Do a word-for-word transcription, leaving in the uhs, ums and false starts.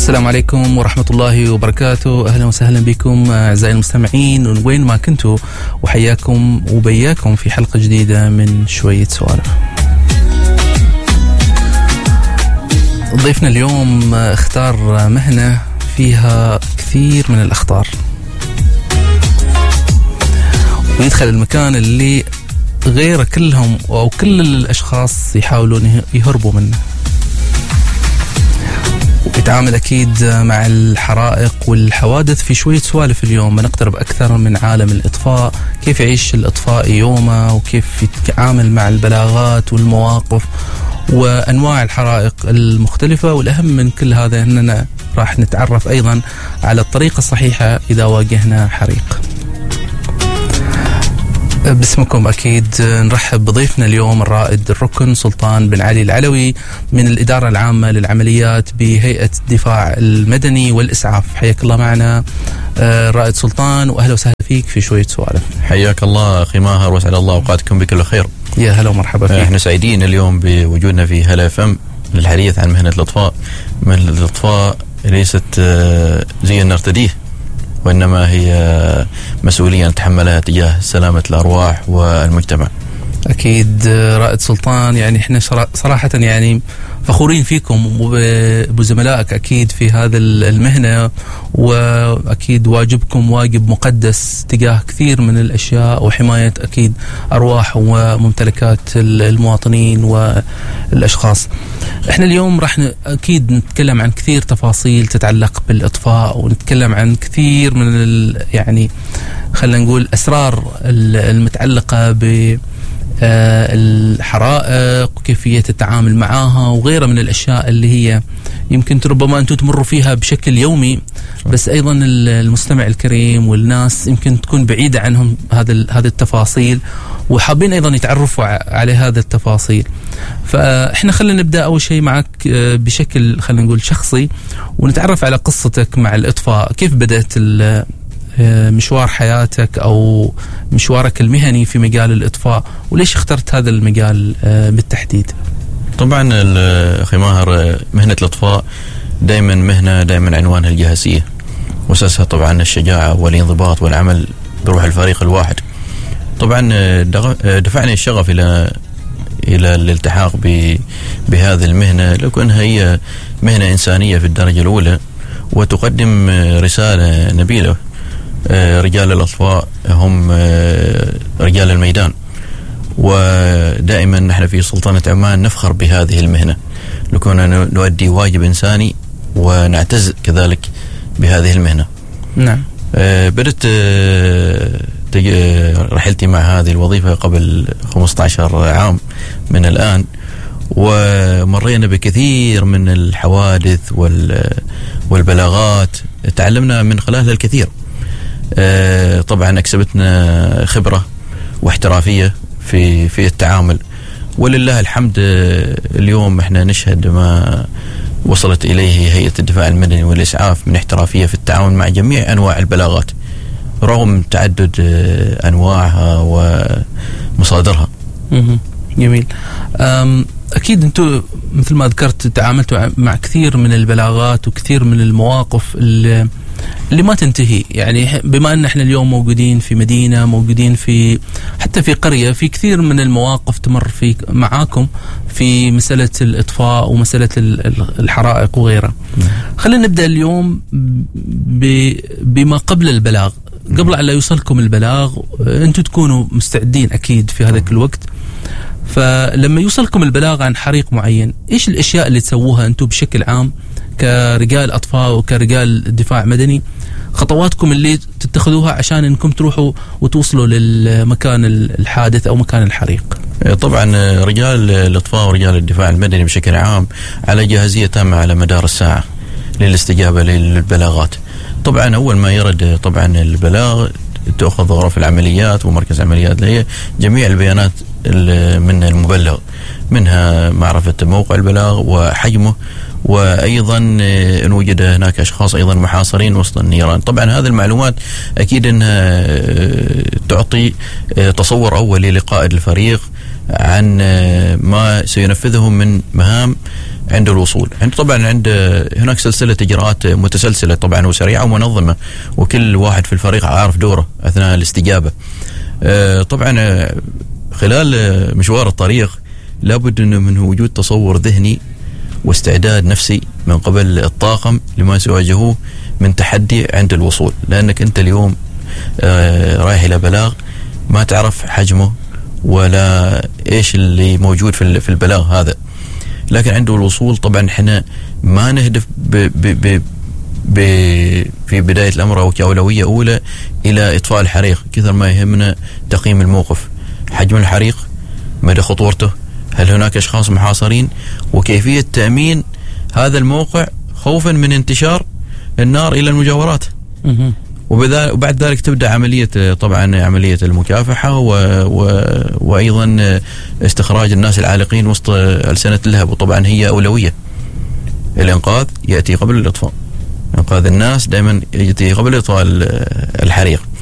السلام عليكم ورحمة الله وبركاته. أهلا وسهلا بكم أعزائي المستمعين وين ما كنتوا، وحياكم وبياكم في حلقة جديدة من شوية سوالف. ضيفنا اليوم اختار مهنة فيها كثير من الأخطار، ويدخل المكان اللي غير كلهم أو كل الأشخاص يحاولون يهربوا منه، ويتعامل أكيد مع الحرائق والحوادث. في شوية سوالف اليوم بنقترب أكثر من عالم الإطفاء، كيف يعيش الإطفائي يومه، وكيف يتعامل مع البلاغات والمواقف وأنواع الحرائق المختلفة. والأهم من كل هذا أننا راح نتعرف أيضا على الطريقة الصحيحة إذا واجهنا حريق. باسمكم أكيد نرحب بضيفنا اليوم الرائد الركن سلطان بن علي العلوي من الإدارة العامة للعمليات بهيئة الدفاع المدني والإسعاف. حياك الله معنا الرائد سلطان، وأهلا وسهلا فيك في شوية سوالف. حياك الله أخي ماهر، وسعد الله أوقاتكم بكل خير. يا هلا ومرحبا فيك. احنا سعيدين اليوم بوجودنا في هلا فم للحديث عن مهنة الإطفاء. مهنة الإطفاء ليست زي نرتديه، وإنما هي مسؤولية نتحملها تجاه سلامة الأرواح والمجتمع. أكيد رائد سلطان، يعني إحنا صراحة يعني فخورين فيكم وبزملائك أكيد في هذا المهنة، وأكيد واجبكم واجب مقدس تجاه كثير من الأشياء وحماية أكيد أرواح وممتلكات المواطنين والأشخاص. إحنا اليوم راح أكيد نتكلم عن كثير تفاصيل تتعلق بالإطفاء، ونتكلم عن كثير من يعني خلينا نقول أسرار المتعلقة ب الحرائق وكيفية التعامل معها وغيرها من الأشياء اللي هي يمكن ربما أنتم تمروا فيها بشكل يومي، بس أيضا المستمع الكريم والناس يمكن تكون بعيدة عنهم هذا هذه التفاصيل، وحابين أيضا يتعرفوا على هذا التفاصيل. فإحنا خلينا نبدأ أول شيء معك بشكل خلينا نقول شخصي، ونتعرف على قصتك مع الإطفاء. كيف بدأت مشوار حياتك أو مشوارك المهني في مجال الإطفاء، وليش اخترت هذا المجال بالتحديد؟ طبعا أخي ماهر، مهنة الإطفاء دائما مهنة دائما عنوانها الجهاسية، وأساسها طبعا الشجاعة والانضباط والعمل بروح الفريق الواحد. طبعا دفعني الشغف إلى إلى الالتحاق بهذه المهنة، لكنها هي مهنة إنسانية في الدرجة الأولى، وتقدم رسالة نبيلة. رجال الإطفاء هم رجال الميدان، ودائما نحن في سلطنة عمان نفخر بهذه المهنة لكوننا نؤدي واجب إنساني، ونعتز كذلك بهذه المهنة. نعم. بدأت رحلتي مع هذه الوظيفة قبل خمسة عشر عام من الآن، ومرينا بكثير من الحوادث والبلاغات، تعلمنا من خلالها الكثير. طبعا أكسبتنا خبرة واحترافية في في التعامل، ولله الحمد اليوم احنا نشهد ما وصلت إليه هيئة الدفاع المدني والإسعاف من احترافية في التعامل مع جميع أنواع البلاغات رغم تعدد أنواعها ومصادرها. جميل. أكيد أنتم مثل ما ذكرت تعاملتوا مع كثير من البلاغات وكثير من المواقف اللي, اللي ما تنتهي. يعني بما أن احنا اليوم موجودين في مدينة، موجودين في حتى في قرية، في كثير من المواقف تمر في معاكم في مسألة الإطفاء ومسألة الحرائق وغيرها. خلينا نبدأ اليوم بما قبل البلاغ. قبل أن لا يوصلكم البلاغ أنتم تكونوا مستعدين أكيد في هذاك الوقت، فلما يوصلكم البلاغ عن حريق معين، إيش الأشياء اللي تسووها أنتم بشكل عام كرجال أطفاء وكرجال دفاع مدني؟ خطواتكم اللي تتخذوها عشان أنكم تروحوا وتوصلوا للمكان الحادث أو مكان الحريق. طبعا رجال الأطفاء ورجال الدفاع المدني بشكل عام على جاهزية تامة على مدار الساعة للاستجابة للبلاغات. طبعا أول ما يرد طبعا البلاغ تأخذ غرف العمليات ومركز عمليات اللي هي جميع البيانات من المبلغ، منها معرفة موقع البلاغ وحجمه، وأيضا إن وجد هناك أشخاص أيضا محاصرين وسط النيران. طبعا هذه المعلومات أكيد أنها تعطي تصور أولي لقائد الفريق عن ما سينفذه من مهام عند الوصول. عند طبعا عند هناك سلسلة إجراءات متسلسلة طبعا وسريعة ومنظمة، وكل واحد في الفريق عارف دوره أثناء الاستجابة. طبعا خلال مشوار الطريق لابد من وجود تصور ذهني واستعداد نفسي من قبل الطاقم لما سيواجهوه من تحدي عند الوصول، لأنك أنت اليوم رايح إلى بلاغ ما تعرف حجمه ولا إيش اللي موجود في البلاغ هذا، لكن عنده الوصول طبعا احنا ما نهدف ب ب ب ب في بداية الأمر أو كأولوية أولى إلى إطفاء الحريق، كثر ما يهمنا تقييم الموقف، حجم الحريق، مدى خطورته، هل هناك أشخاص محاصرين، وكيفية تأمين هذا الموقع خوفا من انتشار النار إلى المجاورات. وبعد ذلك تبدأ عملية طبعا عملية المكافحة و... و... وأيضا استخراج الناس العالقين وسط ألسنة اللهب، وطبعا هي أولوية. الإنقاذ يأتي قبل الإطفاء، إنقاذ الناس دائما يأتي قبل إطفاء الحريق.